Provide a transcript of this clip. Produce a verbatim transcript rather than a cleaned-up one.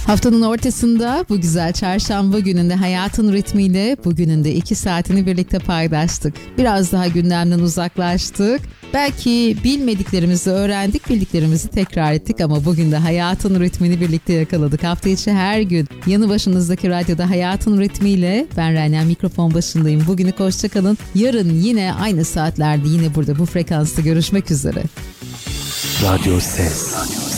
Haftanın ortasında bu güzel çarşamba gününde hayatın ritmiyle bugünün de iki saatini birlikte paylaştık. Biraz daha gündemden uzaklaştık. Belki bilmediklerimizi öğrendik, bildiklerimizi tekrar ettik ama bugün de hayatın ritmini birlikte yakaladık. Hafta içi her gün yanı başınızdaki radyoda hayatın ritmiyle ben Rania mikrofon başındayım. Bugünü hoşça kalın. Yarın yine aynı saatlerde yine burada bu frekansta görüşmek üzere. Radyo Ses.